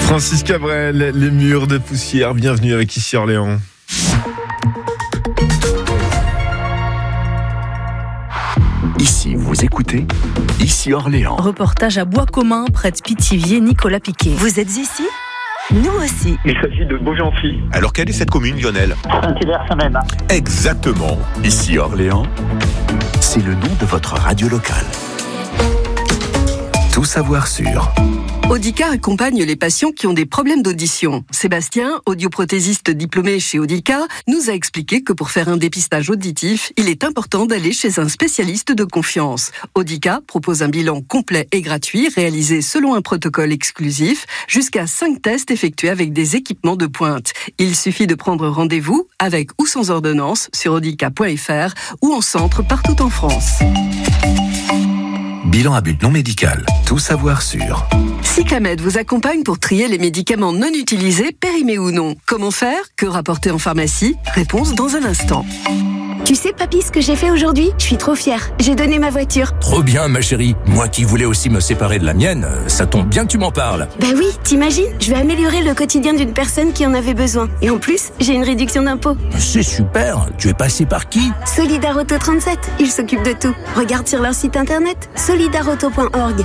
Francis Cabrel, les murs de poussière. Bienvenue avec Ici Orléans. Ici, vous écoutez Ici Orléans. Reportage à Bois-Commun, près de Pithiviers, Nicolas Piquet. Vous êtes ici ? Nous aussi. Il s'agit de Beaugency. Alors quelle est cette commune, Lionel ? Saint-Hilaire-Saint-Même. Exactement. Ici Orléans, c'est le nom de votre radio locale. Tout savoir sur... Audica accompagne les patients qui ont des problèmes d'audition. Sébastien, audioprothésiste diplômé chez Audica, nous a expliqué que pour faire un dépistage auditif, il est important d'aller chez un spécialiste de confiance. Audica propose un bilan complet et gratuit, réalisé selon un protocole exclusif, jusqu'à 5 tests effectués avec des équipements de pointe. Il suffit de prendre rendez-vous, avec ou sans ordonnance, sur audica.fr ou en centre partout en France. Bilan à but non médical. Tout savoir sur... Cyclamed vous accompagne pour trier les médicaments non utilisés, périmés ou non. Comment faire ? Que rapporter en pharmacie ? Réponse dans un instant. Tu sais, papy, ce que j'ai fait aujourd'hui ? Je suis trop fière. J'ai donné ma voiture. Trop bien, ma chérie. Moi qui voulais aussi me séparer de la mienne, ça tombe bien que tu m'en parles. Bah oui, t'imagines ? Je vais améliorer le quotidien d'une personne qui en avait besoin. Et en plus, j'ai une réduction d'impôt. C'est super. Tu es passé par qui ? Solidarauto 37. Ils s'occupent de tout. Regarde sur leur site internet, solidarauto.org.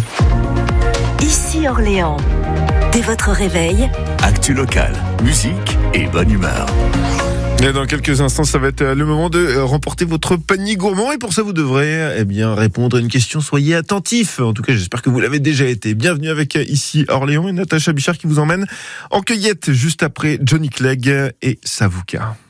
Ici Orléans. Dès votre réveil, Actu local, musique et bonne humeur. Et dans quelques instants, ça va être le moment de remporter votre panier gourmand. Et pour ça, vous devrez répondre à une question. Soyez attentifs. En tout cas, j'espère que vous l'avez déjà été. Bienvenue avec Ici Orléans et Natacha Bichard qui vous emmène en cueillette juste après Johnny Clegg et Savuka.